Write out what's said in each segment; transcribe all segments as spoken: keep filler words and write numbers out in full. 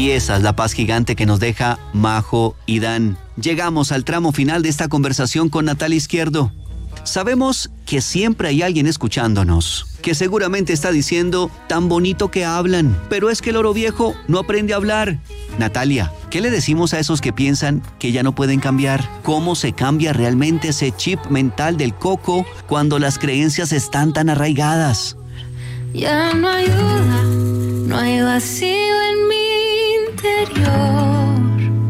Y esa es la paz gigante que nos deja Majo y Dan. Llegamos al tramo final de esta conversación con Natalia Izquierdo. Sabemos que siempre hay alguien escuchándonos, que seguramente está diciendo, tan bonito que hablan, pero es que el oro viejo no aprende a hablar. Natalia, ¿qué le decimos a esos que piensan que ya no pueden cambiar? ¿Cómo se cambia realmente ese chip mental del coco cuando las creencias están tan arraigadas? Ya no hay duda, no hay vacío en mi interior.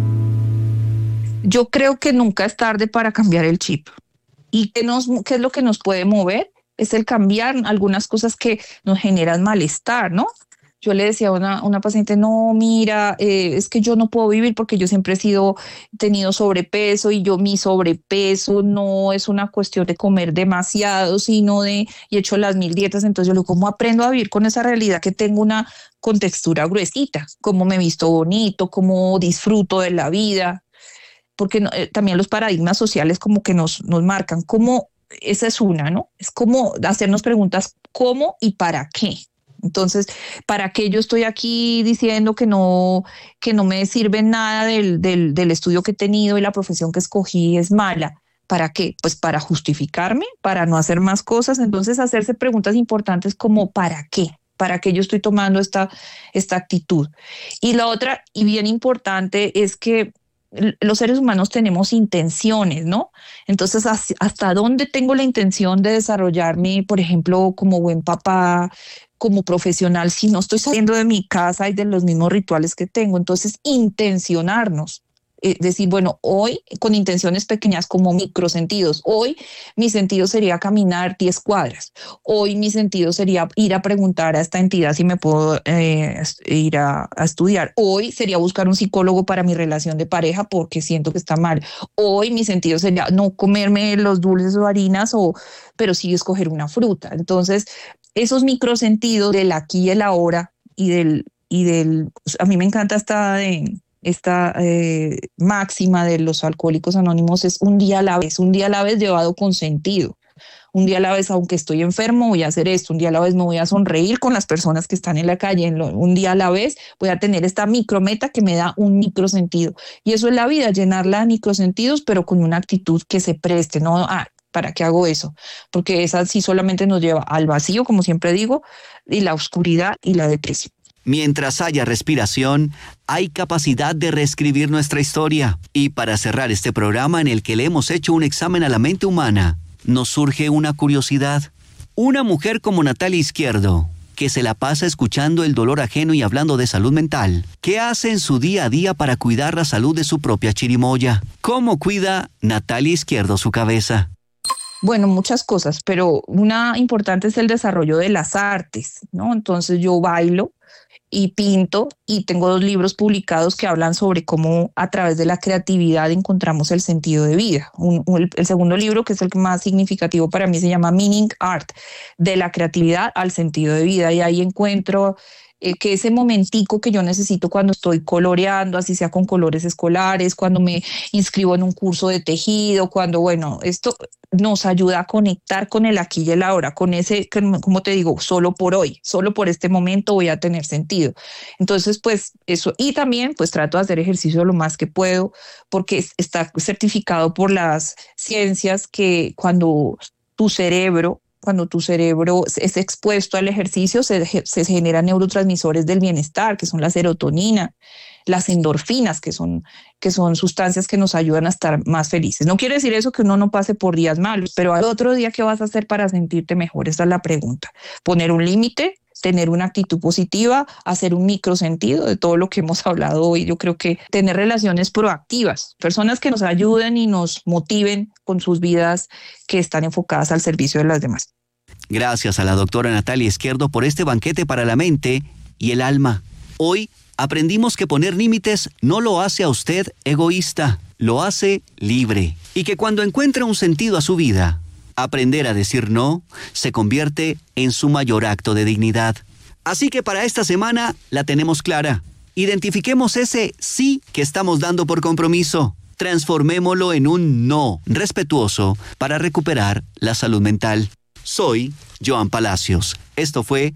Yo creo que nunca es tarde para cambiar el chip. ¿Y qué, nos, qué es lo que nos puede mover? Es el cambiar algunas cosas que nos generan malestar, ¿no? Yo le decía a una, una paciente, no, mira, eh, es que yo no puedo vivir porque yo siempre he sido, tenido sobrepeso y yo mi sobrepeso no es una cuestión de comer demasiado, sino de, y he hecho las mil dietas, entonces yo le digo, ¿cómo aprendo a vivir con esa realidad que tengo una contextura gruesita? ¿Cómo me visto bonito? ¿Cómo disfruto de la vida? Porque no, eh, también los paradigmas sociales como que nos, nos marcan, cómo, esa es una, ¿no? Es como hacernos preguntas cómo y para qué. Entonces, ¿para qué yo estoy aquí diciendo que no, que no me sirve nada del, del, del estudio que he tenido y la profesión que escogí es mala? ¿Para qué? Pues para justificarme, para no hacer más cosas. Entonces, hacerse preguntas importantes como ¿para qué? ¿Para qué yo estoy tomando esta, esta actitud? Y la otra, y bien importante, es que los seres humanos tenemos intenciones, ¿no? Entonces, ¿hasta dónde tengo la intención de desarrollarme, por ejemplo, como buen papá, como profesional, si no estoy saliendo de mi casa y de los mismos rituales que tengo? Entonces, intencionarnos. Es decir, bueno, hoy con intenciones pequeñas como microsentidos, hoy mi sentido sería caminar diez cuadras, hoy mi sentido sería ir a preguntar a esta entidad si me puedo eh, ir a, a estudiar, hoy sería buscar un psicólogo para mi relación de pareja porque siento que está mal, hoy mi sentido sería no comerme los dulces o harinas, o, pero sí escoger una fruta. Entonces, esos microsentidos del aquí y el ahora y del, y del, a mí me encanta esta de... Esta eh, máxima de los alcohólicos anónimos es un día a la vez, un día a la vez llevado con sentido. Un día a la vez, aunque estoy enfermo, voy a hacer esto. Un día a la vez me voy a sonreír con las personas que están en la calle. Un día a la vez voy a tener esta micrometa que me da un microsentido. Y eso es la vida, llenarla de microsentidos, pero con una actitud que se preste, ¿no? Ah, ¿para qué hago eso? Porque esa sí solamente nos lleva al vacío, como siempre digo, y la oscuridad y la depresión. Mientras haya respiración, hay capacidad de reescribir nuestra historia. Y para cerrar este programa en el que le hemos hecho un examen a la mente humana, nos surge una curiosidad. Una mujer como Natalia Izquierdo, que se la pasa escuchando el dolor ajeno y hablando de salud mental, ¿qué hace en su día a día para cuidar la salud de su propia chirimoya? ¿Cómo cuida Natalia Izquierdo su cabeza? Bueno, muchas cosas, pero una importante es el desarrollo de las artes, ¿no? Entonces yo bailo y pinto, y tengo dos libros publicados que hablan sobre cómo a través de la creatividad encontramos el sentido de vida. Un, un, el segundo libro, que es el más significativo para mí, se llama Meaning Art, de la creatividad al sentido de vida, y ahí encuentro eh, que ese momentico que yo necesito cuando estoy coloreando, así sea con colores escolares, cuando me inscribo en un curso de tejido, cuando, bueno, esto nos ayuda a conectar con el aquí y el ahora, con ese, como te digo, solo por hoy, solo por este momento voy a tener sentido. Entonces, pues eso, y también pues trato de hacer ejercicio lo más que puedo, porque está certificado por las ciencias que cuando tu cerebro, cuando tu cerebro es expuesto al ejercicio, se, se generan neurotransmisores del bienestar, que son la serotonina, las endorfinas, que son, que son sustancias que nos ayudan a estar más felices. No quiere decir eso que uno no pase por días malos, pero al otro día, ¿qué vas a hacer para sentirte mejor? Esa es la pregunta. Poner un límite, tener una actitud positiva, hacer un microsentido de todo lo que hemos hablado hoy. Yo creo que tener relaciones proactivas, personas que nos ayuden y nos motiven con sus vidas que están enfocadas al servicio de las demás. Gracias a la doctora Natalia Izquierdo por este banquete para la mente y el alma. Hoy aprendimos que poner límites no lo hace a usted egoísta, lo hace libre. Y que cuando encuentra un sentido a su vida, aprender a decir no se convierte en su mayor acto de dignidad. Así que para esta semana la tenemos clara. Identifiquemos ese sí que estamos dando por compromiso. Transformémoslo en un no respetuoso para recuperar la salud mental. Soy Joan Palacios. Esto fue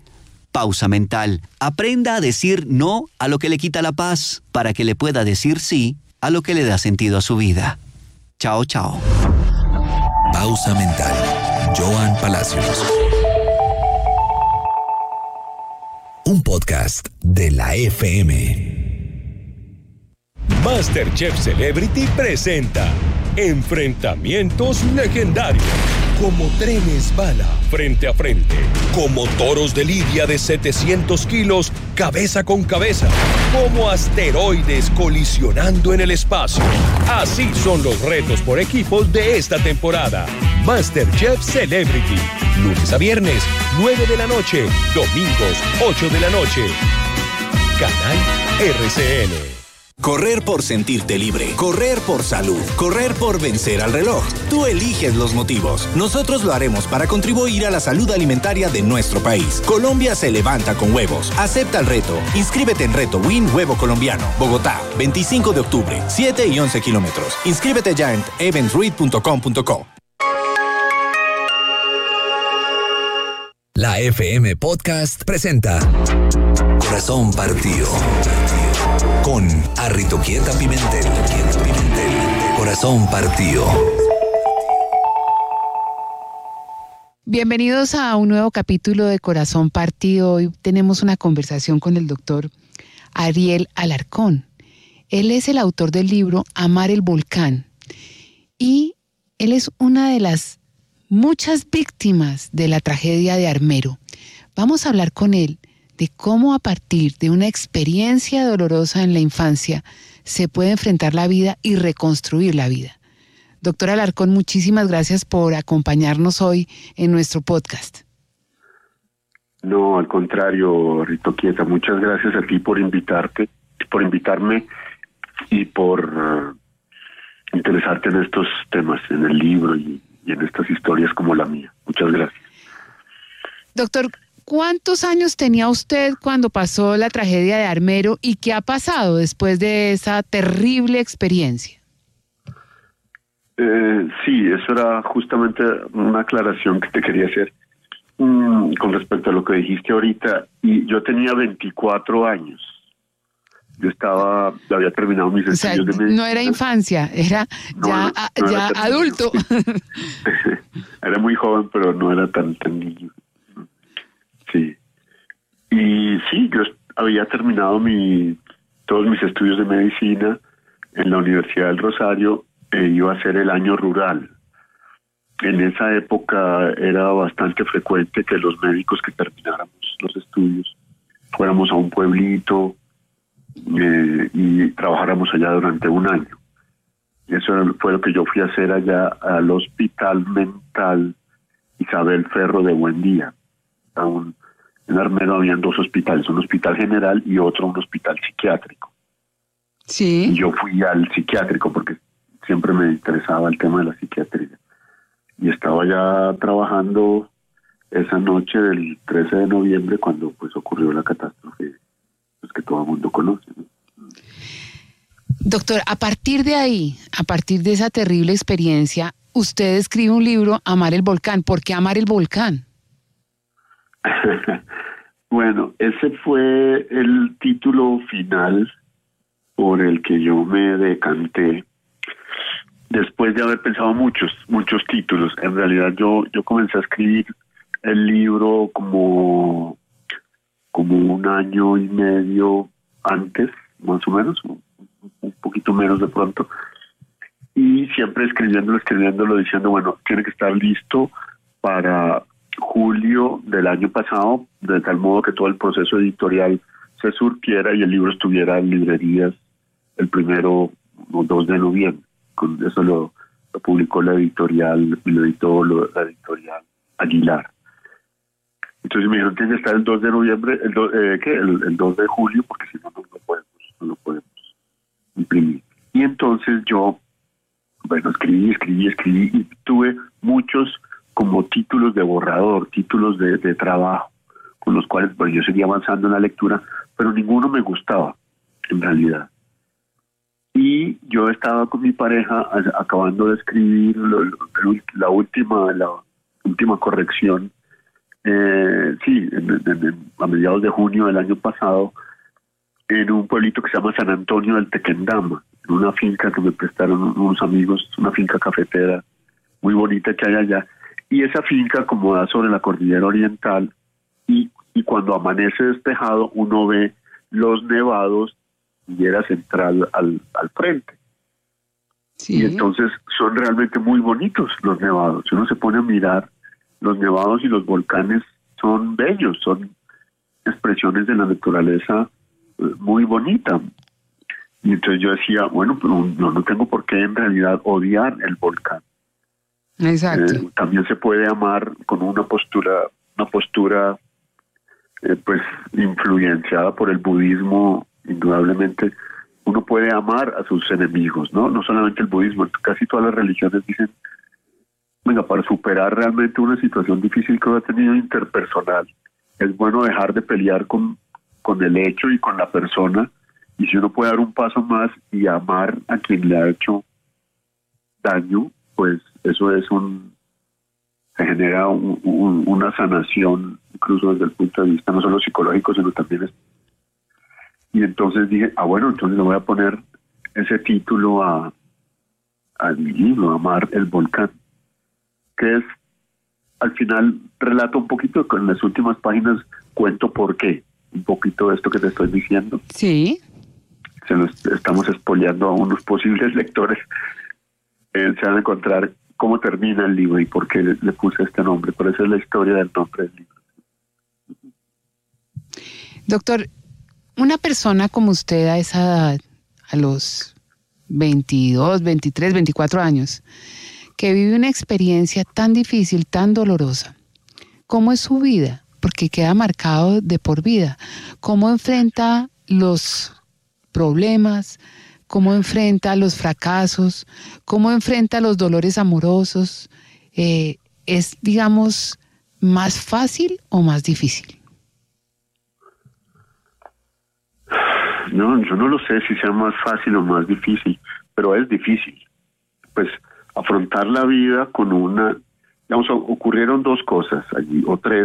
Pausa Mental. Aprenda a decir no a lo que le quita la paz, para que le pueda decir sí a lo que le da sentido a su vida. Chao, chao. Pausa Mental. Joan Palacios. Un podcast de la F M. MasterChef Celebrity presenta Enfrentamientos Legendarios. Como trenes bala frente a frente. Como toros de lidia de setecientos kilos cabeza con cabeza. Como asteroides colisionando en el espacio. Así son los retos por equipos de esta temporada. MasterChef Celebrity. Lunes a viernes, nueve de la noche. Domingos, ocho de la noche. Canal R C N. Correr por sentirte libre, correr por salud, correr por vencer al reloj. Tú eliges los motivos. Nosotros lo haremos para contribuir a la salud alimentaria de nuestro país. Colombia se levanta con huevos. Acepta el reto. Inscríbete en Reto Win Huevo Colombiano. Bogotá, veinticinco de octubre, siete y once kilómetros. Inscríbete ya en events read punto com punto co. La F M Podcast presenta Corazón Partido con Arritoquieta Pimentel. Corazón Partido. Bienvenidos a un nuevo capítulo de Corazón Partido. Hoy tenemos una conversación con el doctor Ariel Alarcón. Él es el autor del libro Amar el Volcán y él es una de las muchas víctimas de la tragedia de Armero. Vamos a hablar con él de cómo a partir de una experiencia dolorosa en la infancia se puede enfrentar la vida y reconstruir la vida. Doctor Alarcón, muchísimas gracias por acompañarnos hoy en nuestro podcast. No, al contrario, Rito Quieta, muchas gracias a ti por invitarte, por invitarme y por uh, interesarte en estos temas, en el libro y, y en estas historias como la mía. Muchas gracias. Doctor, ¿cuántos años tenía usted cuando pasó la tragedia de Armero y qué ha pasado después de esa terrible experiencia? Eh, sí, eso era justamente una aclaración que te quería hacer mm, con respecto a lo que dijiste ahorita. Y yo tenía veinticuatro años. Yo estaba, había terminado mis o sea, estudios de medicina. No era infancia, era no, ya, no, no ya era adulto. Era muy joven, pero no era tan, tan niño. Sí. Y sí, yo había terminado mi todos mis estudios de medicina en la Universidad del Rosario. E iba a ser el año rural. En esa época era bastante frecuente que los médicos que termináramos los estudios fuéramos a un pueblito eh, y trabajáramos allá durante un año. Eso fue lo que yo fui a hacer allá al Hospital Mental Isabel Ferro de Buendía. Un, en Armero habían dos hospitales, un hospital general y otro un hospital psiquiátrico. Sí. Y yo fui al psiquiátrico porque siempre me interesaba el tema de la psiquiatría. Y estaba ya trabajando esa noche del trece de noviembre cuando pues ocurrió la catástrofe pues, que todo el mundo conoce, ¿no? Doctor, a partir de ahí, a partir de esa terrible experiencia, usted escribe un libro, Amar el Volcán. ¿Por qué amar el volcán? Bueno, ese fue el título final por el que yo me decanté. Después de haber pensado muchos, muchos títulos. En realidad yo, yo comencé a escribir el libro como, como un año y medio antes, más o menos, un, un poquito menos de pronto. Y siempre escribiéndolo, escribiéndolo, diciendo, bueno, tiene que estar listo para julio del año pasado, de tal modo que todo el proceso editorial se surtiera y el libro estuviera en librerías el primero o dos de noviembre. Eso lo, lo publicó la editorial, lo editó lo, la editorial Aguilar. Entonces me dijeron, tiene que estar el dos de noviembre, el, do, eh, ¿qué? El, el dos de julio, porque si no, no lo podemos, no lo podemos imprimir. Y entonces yo, bueno, escribí, escribí, escribí, y tuve muchos como títulos de borrador, títulos de, de trabajo, con los cuales pues, yo seguía avanzando en la lectura, pero ninguno me gustaba, en realidad. Y yo estaba con mi pareja acabando de escribir lo, lo, la última la última corrección eh, sí, en, en, en, a mediados de junio del año pasado, en un pueblito que se llama San Antonio del Tequendama, en una finca que me prestaron unos amigos, una finca cafetera muy bonita que hay allá. Y esa finca como da sobre la cordillera oriental, y, y cuando amanece despejado uno ve los nevados y era central al, al frente. Sí. Y entonces son realmente muy bonitos los nevados. Si uno se pone a mirar, los nevados y los volcanes son bellos, son expresiones de la naturaleza muy bonita. Y entonces yo decía, bueno, pero no, no tengo por qué en realidad odiar el volcán. Exacto. Eh, también se puede amar con una postura, una postura eh, pues influenciada por el budismo. Indudablemente uno puede amar a sus enemigos, ¿no? No solamente el budismo, casi todas las religiones dicen, venga, para superar realmente una situación difícil que uno ha tenido interpersonal, es bueno dejar de pelear con, con el hecho y con la persona, y si uno puede dar un paso más y amar a quien le ha hecho daño, pues eso es un, se genera un, un, una sanación, incluso desde el punto de vista no solo psicológico, sino también es. Y entonces dije, ah bueno, entonces le voy a poner ese título a, a mi libro, Amar el Volcán, que es, al final relato un poquito, con las últimas páginas cuento por qué, un poquito de esto que te estoy diciendo. Sí. Se nos estamos espoleando a unos posibles lectores. Eh, se van a encontrar cómo termina el libro y por qué le, le puse este nombre. Por eso es la historia del nombre del libro. Doctor, una persona como usted a esa edad, a los veintidós, veintitrés, veinticuatro años, que vive una experiencia tan difícil, tan dolorosa, ¿cómo es su vida? Porque queda marcado de por vida. ¿Cómo enfrenta los problemas? ¿Cómo enfrenta los fracasos? ¿Cómo enfrenta los dolores amorosos? Eh, ¿Es, digamos, más fácil o más difícil? No, yo no lo sé si sea más fácil o más difícil, pero es difícil. Pues afrontar la vida con una, digamos, ocurrieron dos cosas allí, o tres.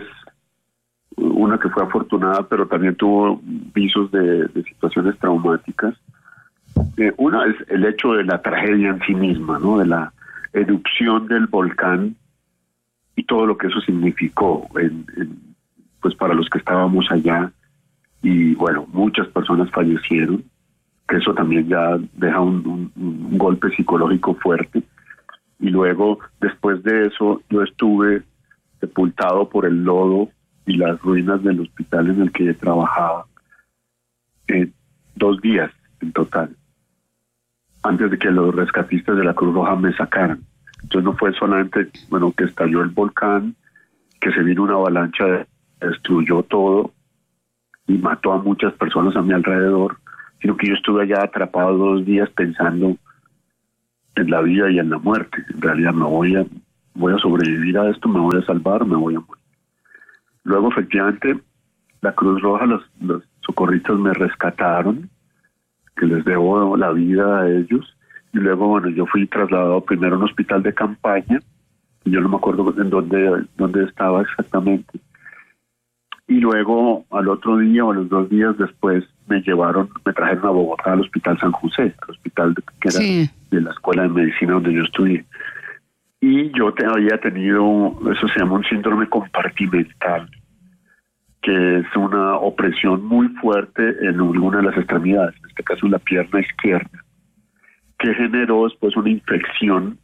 Una que fue afortunada, pero también tuvo visos de, de situaciones traumáticas. Eh, una es el hecho de la tragedia en sí misma, ¿no? De la erupción del volcán y todo lo que eso significó en, en, pues para los que estábamos allá. Y bueno, muchas personas fallecieron, que eso también ya deja un, un, un golpe psicológico fuerte. Y luego, después de eso, yo estuve sepultado por el lodo y las ruinas del hospital en el que trabajaba eh, dos días en total, antes de que los rescatistas de la Cruz Roja me sacaran. Entonces no fue solamente, bueno, que estalló el volcán, que se vino una avalancha, destruyó todo y mató a muchas personas a mi alrededor, sino que yo estuve allá atrapado dos días pensando en la vida y en la muerte. En realidad me voy a, voy a sobrevivir a esto, me voy a salvar, me voy a morir. Luego, efectivamente, la Cruz Roja, los, los socorristas me rescataron, que les debo la vida a ellos. Y luego, bueno, yo fui trasladado primero a un hospital de campaña, y yo no me acuerdo en dónde, dónde estaba exactamente. Y luego, al otro día o a los dos días después, me llevaron, me trajeron a Bogotá al Hospital San José, el hospital de, que era sí. de la Escuela de Medicina donde yo estudié. Y yo te, había tenido, eso se llama un síndrome compartimental, que es una opresión muy fuerte en alguna de las extremidades, en este caso la pierna izquierda, que generó después una infección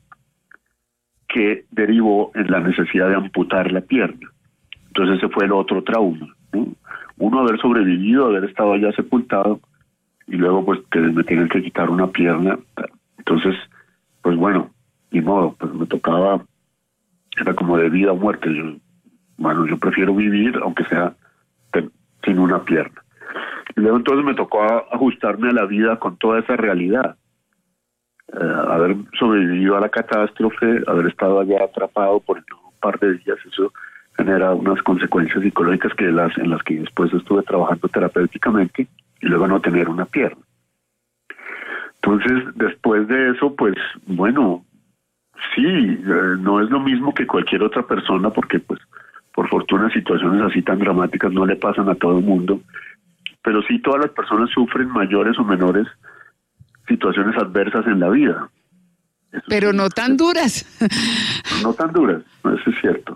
que derivó en la necesidad de amputar la pierna. Entonces ese fue el otro trauma, ¿no? Uno, haber sobrevivido, haber estado allá sepultado, y luego pues que me tienen que quitar una pierna. Entonces, pues bueno, ni modo, pues me tocaba, era como de vida o muerte. Yo, bueno, yo prefiero vivir, aunque sea ten, sin una pierna. Y luego entonces me tocó ajustarme a la vida con toda esa realidad. Eh, haber sobrevivido a la catástrofe, haber estado allá atrapado por un par de días, eso genera unas consecuencias psicológicas que las en las que después estuve trabajando terapéuticamente, y luego no tener una pierna. Entonces, después de eso, pues, bueno, sí, eh, no es lo mismo que cualquier otra persona, porque pues por fortuna situaciones así tan dramáticas no le pasan a todo el mundo, pero sí todas las personas sufren mayores o menores situaciones adversas en la vida. Eso pero sí, no tan duras. No tan duras, eso es cierto.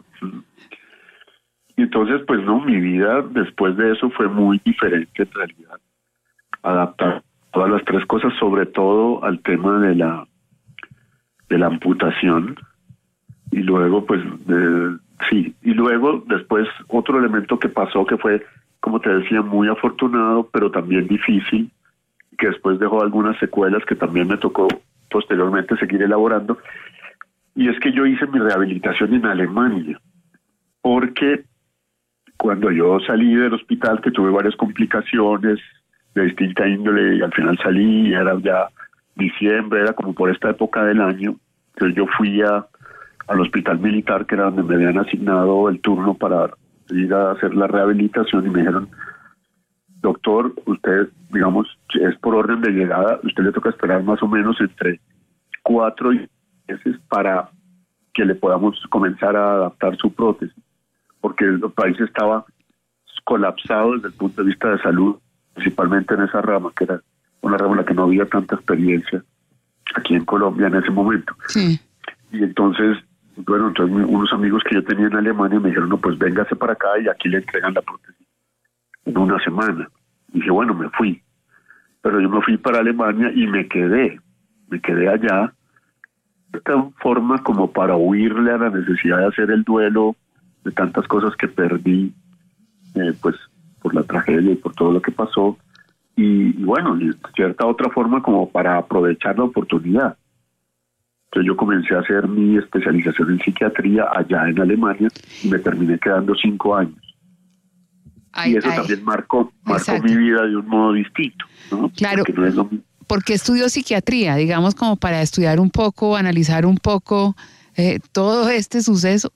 Y entonces, pues no, mi vida después de eso fue muy diferente en realidad. Adaptar todas las tres cosas, sobre todo al tema de la de la amputación, y luego pues de, sí, y luego después otro elemento que pasó que fue, como te decía, muy afortunado, pero también difícil, que después dejó algunas secuelas que también me tocó posteriormente seguir elaborando, y es que yo hice mi rehabilitación en Alemania, porque cuando yo salí del hospital, que tuve varias complicaciones de distinta índole, y al final salí, era ya diciembre, era como por esta época del año, entonces yo fui a, al hospital militar, que era donde me habían asignado el turno para ir a hacer la rehabilitación, y me dijeron, doctor, usted, digamos, es por orden de llegada, usted le toca esperar más o menos entre cuatro meses para que le podamos comenzar a adaptar su prótesis, porque el país estaba colapsado desde el punto de vista de salud, principalmente en esa rama, que era una rama en la que no había tanta experiencia aquí en Colombia en ese momento. Sí. Y entonces, bueno, entonces unos amigos que yo tenía en Alemania me dijeron, no, pues véngase para acá y aquí le entregan la prótesis en una semana. Y dije, bueno, me fui. Pero yo me fui para Alemania y me quedé, me quedé allá, de tal forma como para huirle a la necesidad de hacer el duelo de tantas cosas que perdí, eh, pues por la tragedia y por todo lo que pasó, y, y bueno, de cierta otra forma como para aprovechar la oportunidad. Entonces yo comencé a hacer mi especialización en psiquiatría allá en Alemania y me terminé quedando cinco años. Ay, y eso ay. también marcó, marcó Exacto. mi vida de un modo distinto, ¿no? Claro. Porque no es lo mismo. ¿Por qué estudió psiquiatría? Digamos, como para estudiar un poco, analizar un poco eh, todo este suceso.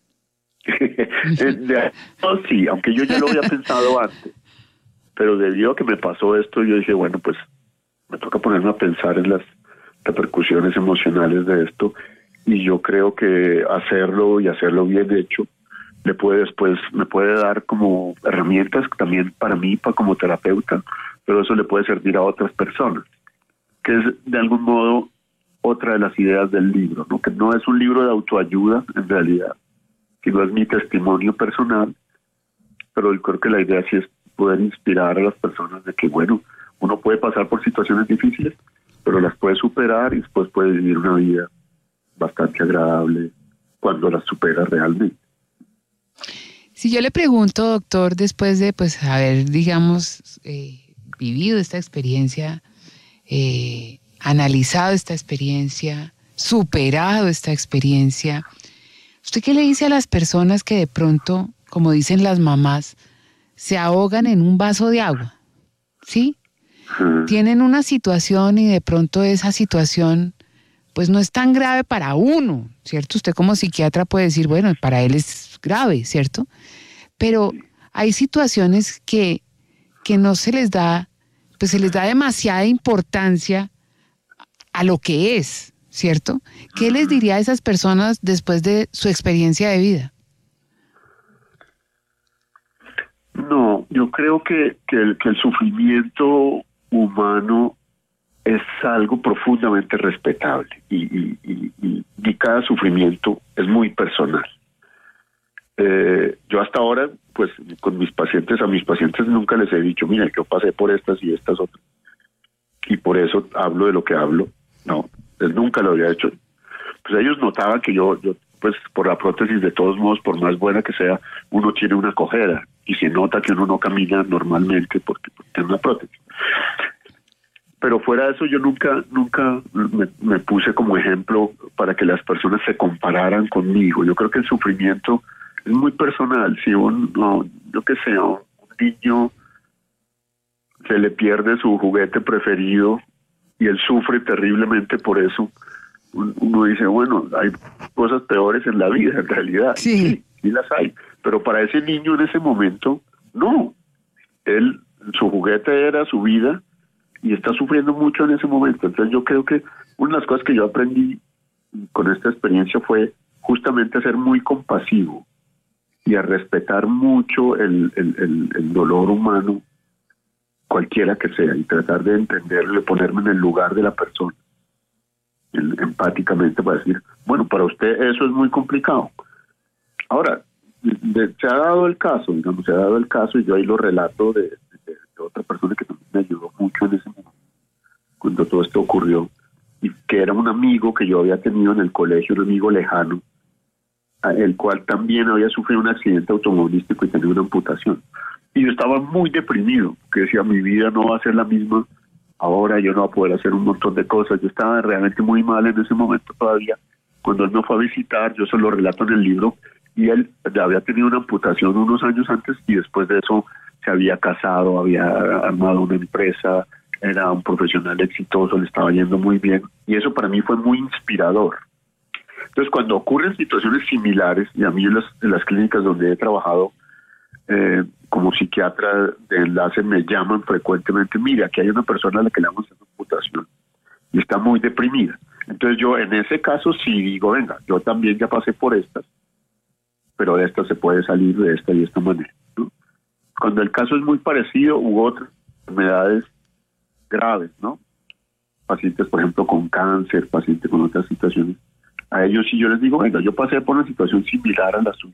de, no, sí, aunque yo ya lo había pensado antes, pero debido a que me pasó esto, yo dije, bueno, pues me toca ponerme a pensar en las repercusiones emocionales de esto, y yo creo que hacerlo y hacerlo bien hecho le puede después, me puede dar como herramientas también para mí, para como terapeuta, pero eso le puede servir a otras personas, que es de algún modo otra de las ideas del libro, ¿no? Que no es un libro de autoayuda en realidad, sino es mi testimonio personal, pero yo creo que la idea sí es poder inspirar a las personas de que, bueno, uno puede pasar por situaciones difíciles, pero las puede superar y después puede vivir una vida bastante agradable cuando las supera realmente. Si yo le pregunto, doctor, después de pues haber, digamos, eh, vivido esta experiencia, eh, analizado esta experiencia, superado esta experiencia, ¿usted qué le dice a las personas que de pronto, como dicen las mamás, se ahogan en un vaso de agua? ¿Sí? Uh-huh. Tienen una situación y de pronto esa situación pues no es tan grave para uno, ¿cierto? Usted como psiquiatra puede decir, bueno, para él es grave, ¿cierto? Pero hay situaciones que, que no se les da, pues se les da demasiada importancia a lo que es, ¿cierto? ¿Qué les diría a esas personas después de su experiencia de vida? No, yo creo que, que, el, que el sufrimiento humano es algo profundamente respetable y, y, y, y, y cada sufrimiento es muy personal. Eh, yo hasta ahora, pues con mis pacientes, a mis pacientes nunca les he dicho, mira, yo pasé por estas y estas otras, y por eso hablo de lo que hablo. No, pues nunca lo había hecho. Pues ellos notaban que yo, yo, pues por la prótesis, de todos modos, por más buena que sea, uno tiene una cojera y se nota que uno no camina normalmente porque, porque tiene una prótesis. Pero fuera de eso, yo nunca nunca me, me puse como ejemplo para que las personas se compararan conmigo. Yo creo que el sufrimiento es muy personal. Si un, no, yo qué sé, un niño se le pierde su juguete preferido y él sufre terriblemente por eso, uno dice, bueno, hay cosas peores en la vida, en realidad. Sí. Sí, sí las hay. Pero para ese niño en ese momento, no. Él, su juguete era su vida, y está sufriendo mucho en ese momento. Entonces yo creo que una de las cosas que yo aprendí con esta experiencia fue justamente ser muy compasivo y a respetar mucho el, el, el, el dolor humano, cualquiera que sea, y tratar de entenderlo y ponerme en el lugar de la persona, el, empáticamente, para decir, bueno, para usted eso es muy complicado. Ahora, de, se ha dado el caso, digamos, se ha dado el caso, y yo ahí lo relato de, de, de otra persona que también me ayudó mucho en ese momento, cuando todo esto ocurrió, y que era un amigo que yo había tenido en el colegio, un amigo lejano, el cual también había sufrido un accidente automovilístico y tenía una amputación. Y yo estaba muy deprimido, que decía, mi vida no va a ser la misma ahora, yo no voy a poder hacer un montón de cosas. Yo estaba realmente muy mal en ese momento todavía. Cuando él me fue a visitar, yo se lo relato en el libro, y él había tenido una amputación unos años antes, y después de eso se había casado, había armado una empresa, era un profesional exitoso, le estaba yendo muy bien, y eso para mí fue muy inspirador. Entonces, cuando ocurren situaciones similares, y a mí en las, en las clínicas donde he trabajado eh, como psiquiatra de enlace me llaman frecuentemente, mira, aquí hay una persona a la que le vamos a hacer una amputación y está muy deprimida. Entonces yo en ese caso sí digo, venga, yo también ya pasé por estas, pero de esta se puede salir de esta y de esta manera, ¿no? Cuando el caso es muy parecido, hubo otras enfermedades graves, ¿no? Pacientes, por ejemplo, con cáncer, pacientes con otras situaciones, a ellos sí yo les digo, venga, yo pasé por una situación similar a la suya.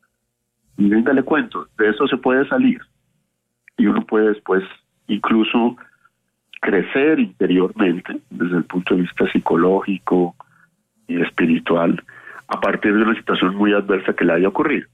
Y venga, le cuento, de eso se puede salir. Y uno puede después incluso crecer interiormente, desde el punto de vista psicológico y espiritual, a partir de una situación muy adversa que le haya ocurrido.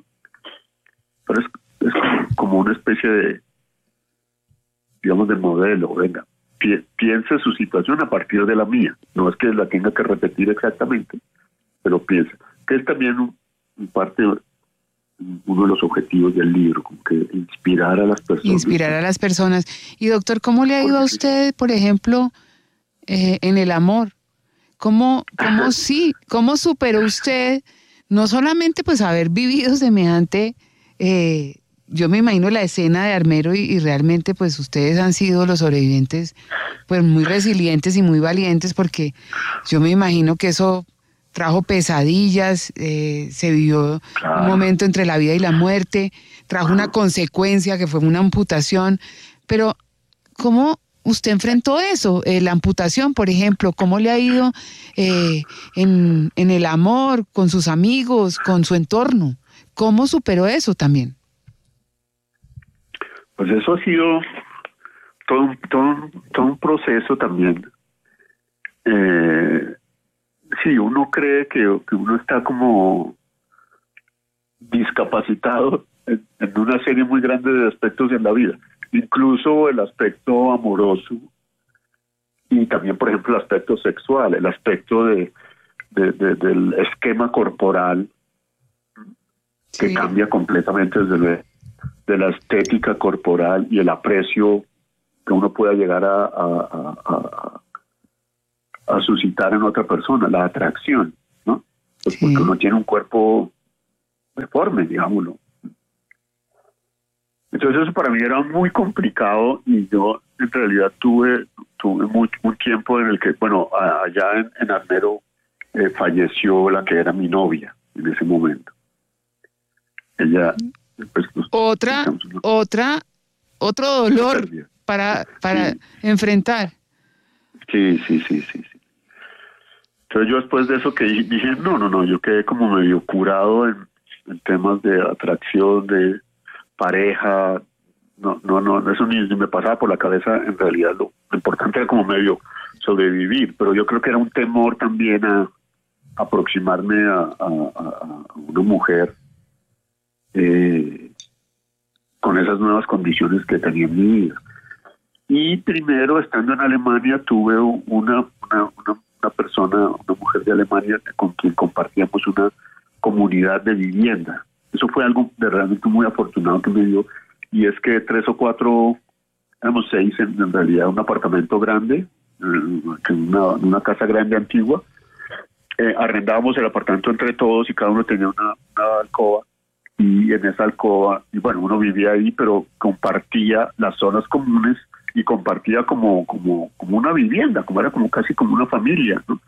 Pero es, es como una especie de, digamos, de modelo, venga, pi piense su situación a partir de la mía. No es que la tenga que repetir exactamente, pero piensa. Que es también un, un parte... uno de los objetivos del libro, como que inspirar a las personas. Inspirar a las personas. Y doctor, ¿cómo le ha ido a usted, por ejemplo, eh, en el amor? ¿Cómo, cómo sí, cómo superó usted, no solamente pues haber vivido semejante, eh, yo me imagino la escena de Armero y, y realmente pues ustedes han sido los sobrevivientes pues muy resilientes y muy valientes, porque yo me imagino que eso trajo pesadillas, eh, se vivió claro. un momento entre la vida y la muerte, trajo una consecuencia que fue una amputación, pero ¿cómo usted enfrentó eso? Eh, la amputación, por ejemplo, ¿cómo le ha ido eh, en, en el amor, con sus amigos, con su entorno? ¿Cómo superó eso también? Pues eso ha sido todo un, todo un, todo un proceso también. Eh, Sí, uno cree que, que uno está como discapacitado en, en una serie muy grande de aspectos en la vida, incluso el aspecto amoroso y también, por ejemplo, el aspecto sexual, el aspecto de, de, de del esquema corporal que sí. cambia completamente desde el, de la estética corporal y el aprecio que uno pueda llegar a, a, a, a a suscitar en otra persona, la atracción, ¿no? Pues sí. Porque uno tiene un cuerpo deforme, digámoslo. Entonces eso para mí era muy complicado, y yo en realidad tuve tuve muy, un tiempo en el que, bueno, allá en, en Armero eh, falleció la que era mi novia en ese momento. Ella... Pues, pues, otra, digamos, ¿no? otra, otro dolor para, para sí. enfrentar. Sí, sí, sí, sí, sí. Entonces yo después de eso que dije, no, no, no, yo quedé como medio curado en, en temas de atracción, de pareja, no, no, no, eso ni, ni me pasaba por la cabeza. En realidad lo, lo importante era como medio sobrevivir, pero yo creo que era un temor también a, a aproximarme a, a, a una mujer eh, con esas nuevas condiciones que tenía en mi vida. Y primero, estando en Alemania, tuve una, una, una, una persona, una mujer de Alemania con quien compartíamos una comunidad de vivienda. Eso fue algo de realmente muy afortunado que me dio, y es que tres o cuatro, éramos seis en, en realidad, un apartamento grande, una, una casa grande antigua, eh, arrendábamos el apartamento entre todos y cada uno tenía una, una alcoba, y en esa alcoba, y bueno, uno vivía ahí, pero compartía las zonas comunes y compartía como como como una vivienda, como era como casi como una familia, ¿no?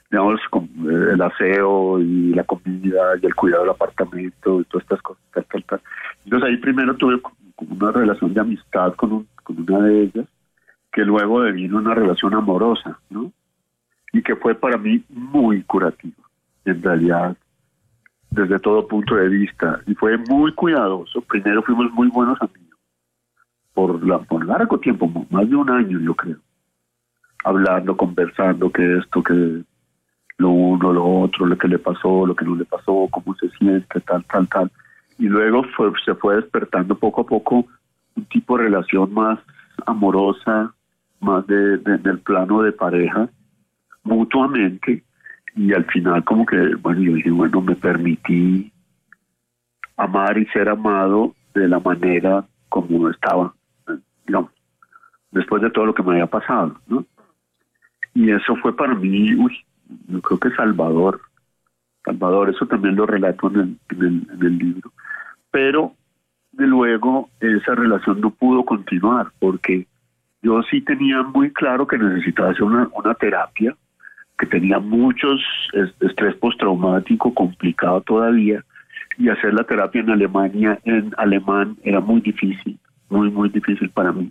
digamos, el aseo y la comida y el cuidado del apartamento y todas estas cosas, tal, tal, tal. Entonces ahí primero tuve como una relación de amistad con, un, con una de ellas, que luego devino una relación amorosa, ¿no? Y que fue para mí muy curativa, en realidad, desde todo punto de vista, y fue muy cuidadoso. Primero fuimos muy buenos amigos, por, la, por largo tiempo, más de un año yo creo, hablando, conversando, que esto, que lo uno, lo otro, lo que le pasó, lo que no le pasó, cómo se siente, tal, tal, tal. Y luego fue, se fue despertando poco a poco un tipo de relación más amorosa, más de, de, del plano de pareja, mutuamente, y al final como que, bueno, yo dije, bueno, me permití amar y ser amado de la manera como estaba, digamos, después de todo lo que me había pasado, ¿no? Y eso fue para mí, uy, yo creo que Salvador, Salvador, eso también lo relato en el, en el, en el libro, pero de luego esa relación no pudo continuar, porque yo sí tenía muy claro que necesitaba hacer una, una terapia, que tenía muchos estrés postraumático complicado todavía, y hacer la terapia en Alemania en alemán era muy difícil, muy, muy difícil para mí.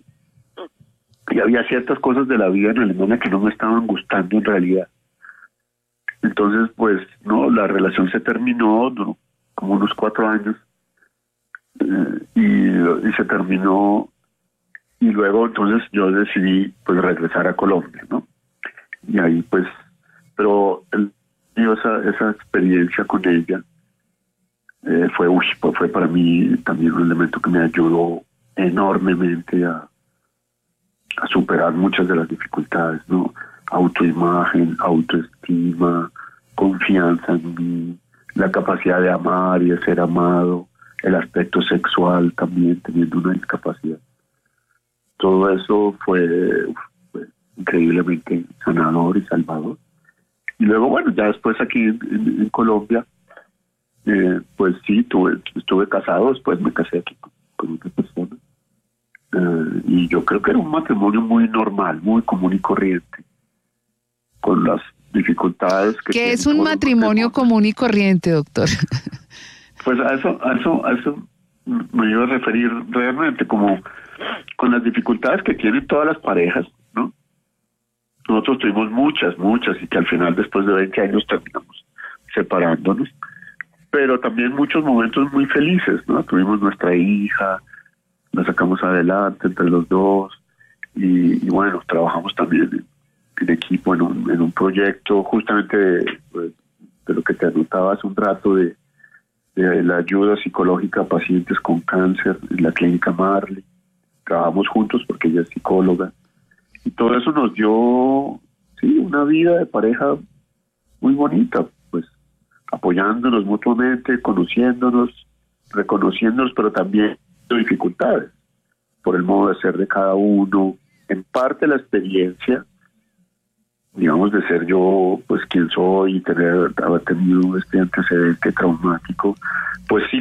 Y había ciertas cosas de la vida en Alemania que no me estaban gustando en realidad. Entonces, pues, no, la relación se terminó, ¿no? Como unos cuatro años, eh, y, y se terminó, y luego entonces yo decidí, pues, regresar a Colombia, ¿no? Y ahí, pues, pero el, esa, esa experiencia con ella eh, fue, uy, pues, fue para mí también un elemento que me ayudó enormemente a, a superar muchas de las dificultades, ¿no? Autoimagen, autoestima, confianza en mí, la capacidad de amar y de ser amado, el aspecto sexual también teniendo una discapacidad. Todo eso fue, fue increíblemente sanador y salvador. Y luego, bueno, ya después aquí en, en, en Colombia, eh, pues sí, tuve, estuve casado, después me casé aquí con, con otra persona. Eh, y yo creo que era un matrimonio muy normal, muy común y corriente, con las dificultades que... ¿Qué es un matrimonio común y corriente, doctor? Pues a eso, a eso, a eso me iba a referir realmente, como con las dificultades que tienen todas las parejas, ¿no? Nosotros tuvimos muchas, muchas, y que al final, después de veinte años, terminamos separándonos, pero también muchos momentos muy felices, ¿no? Tuvimos nuestra hija, la sacamos adelante entre los dos, y, y bueno, trabajamos también en, en equipo en un, en un proyecto justamente de, pues, de lo que te anotaba hace un rato, de, de la ayuda psicológica a pacientes con cáncer en la clínica Marley. Trabajamos juntos porque ella es psicóloga, y todo eso nos dio, sí, una vida de pareja muy bonita, pues apoyándonos mutuamente, conociéndonos, reconociéndonos, pero también dificultades por el modo de ser de cada uno. En parte la experiencia, digamos, de ser yo, pues, quien soy y tener, haber tenido este antecedente traumático, pues sí